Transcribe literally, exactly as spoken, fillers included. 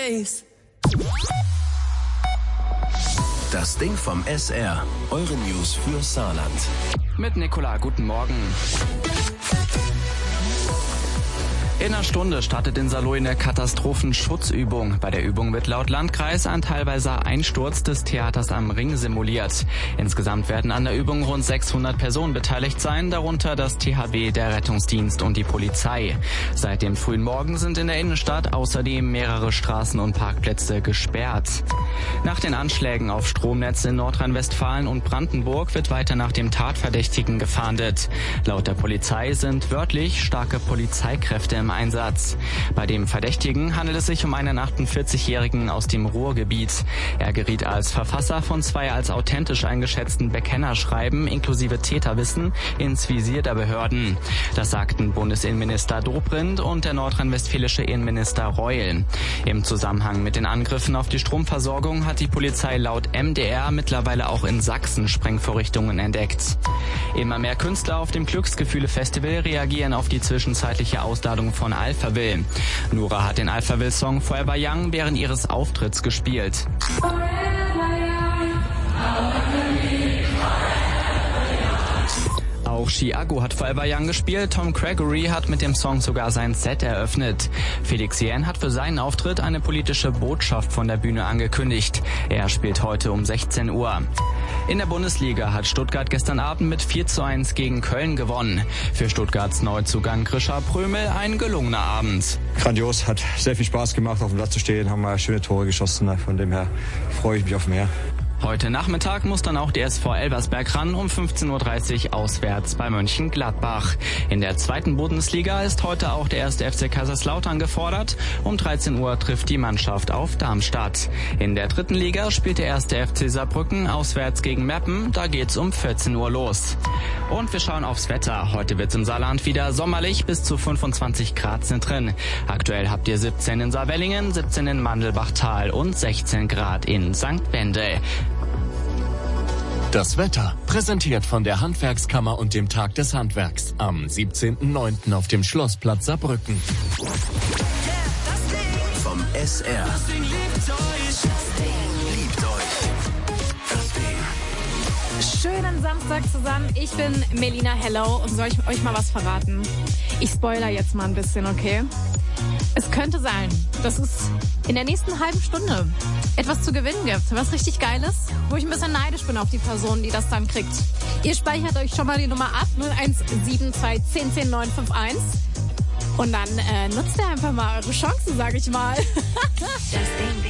face. Das Ding vom S R. Eure News für Saarland. Mit Nicola, guten Morgen. In einer Stunde startet in Saarlouis eine Katastrophenschutzübung. Bei der Übung wird laut Landkreis ein teilweiser Einsturz des Theaters am Ring simuliert. Insgesamt werden an der Übung rund sechshundert Personen beteiligt sein, darunter das T H W, der Rettungsdienst und die Polizei. Seit dem frühen Morgen sind in der Innenstadt außerdem mehrere Straßen und Parkplätze gesperrt. Nach den Anschlägen auf Stromnetze in Nordrhein-Westfalen und Brandenburg wird weiter nach dem Tatverdächtigen gefahndet. Laut der Polizei sind wörtlich starke Polizeikräfte im Einsatz. Bei dem Verdächtigen handelt es sich um einen achtundvierzigjährigen aus dem Ruhrgebiet. Er geriet als Verfasser von zwei als authentisch eingeschätzten Bekennerschreiben inklusive Täterwissen ins Visier der Behörden. Das sagten Bundesinnenminister Dobrindt und der nordrhein-westfälische Innenminister Reul. Im Zusammenhang mit den Angriffen auf die Stromversorgung hat die Polizei laut M D R mittlerweile auch in Sachsen Sprengvorrichtungen entdeckt. Immer mehr Künstler auf dem Glücksgefühle-Festival reagieren auf die zwischenzeitliche Ausladung von Alphaville. Nura hat den Alphaville-Song Forever Young während ihres Auftritts gespielt. Auch Chiago hat Forever Young gespielt. Tom Gregory hat mit dem Song sogar sein Set eröffnet. Felix Jähn hat für seinen Auftritt eine politische Botschaft von der Bühne angekündigt. Er spielt heute um sechzehn Uhr. In der Bundesliga hat Stuttgart gestern Abend mit vier zu eins gegen Köln gewonnen. Für Stuttgarts Neuzugang Grisha Prömel ein gelungener Abend. Grandios, hat sehr viel Spaß gemacht, auf dem Platz zu stehen, haben wir schöne Tore geschossen. Von dem her freue ich mich auf mehr. Heute Nachmittag muss dann auch die S V Elversberg ran, um fünfzehn Uhr dreißig auswärts bei Mönchengladbach. In der zweiten Bundesliga ist heute auch der erste F C Kaiserslautern gefordert. Um dreizehn Uhr trifft die Mannschaft auf Darmstadt. In der dritten Liga spielt der erste F C Saarbrücken auswärts gegen Meppen. Da geht's um vierzehn Uhr los. Und wir schauen aufs Wetter. Heute wird's im Saarland wieder sommerlich, bis zu fünfundzwanzig Grad sind drin. Aktuell habt ihr siebzehn in Saarwellingen, siebzehn in Mandelbachtal und sechzehn Grad in Sankt Wendel. Das Wetter, präsentiert von der Handwerkskammer und dem Tag des Handwerks am siebzehnten neunten auf dem Schlossplatz Saarbrücken. Vom S R. Liebt euch. Das Ding. Schönen Samstag zusammen. Ich bin Melina Hello und soll ich euch mal was verraten? Ich spoiler jetzt mal ein bisschen, okay? Es könnte sein, dass es in der nächsten halben Stunde etwas zu gewinnen gibt. Was richtig Geiles, wo ich ein bisschen neidisch bin auf die Person, die das dann kriegt. Ihr speichert euch schon mal die Nummer ab, null eins sieben zwei eins null zehn neun fünf eins. Und dann äh, nutzt ihr einfach mal eure Chancen, sag ich mal.